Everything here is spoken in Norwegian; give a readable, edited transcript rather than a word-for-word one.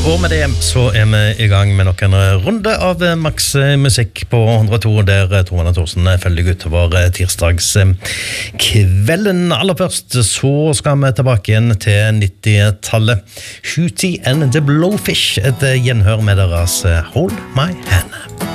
Og med det så vi I gang med nok en runde av Max Musikk på 102, der Torvald og Thorsen følger utover tirsdagskvelden. Aller først så skal vi tilbake igjen til 90-tallet. Hootie and the Blowfish, et gjenhør med deres Hold My Hand.